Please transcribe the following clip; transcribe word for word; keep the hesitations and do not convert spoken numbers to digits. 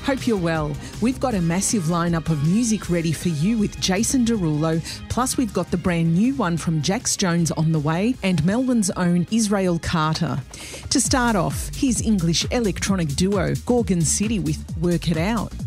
Hope you're well. We've got a massive lineup of music ready for you with Jason Derulo, plus we've got the brand new one from Jax Jones on the way and Melbourne's own Israel Carter. To start off, here's English electronic duo Gorgon City with Work It Out.